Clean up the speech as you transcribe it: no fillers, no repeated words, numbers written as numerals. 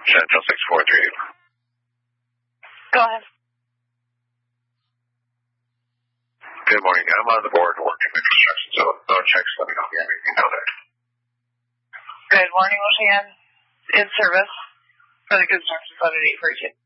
Central 643. Go ahead. Good morning. I'm on the board working with construction, so no checks. Let me know if you have anything down there. Good morning, Ocean. In service for the construction fund at 842.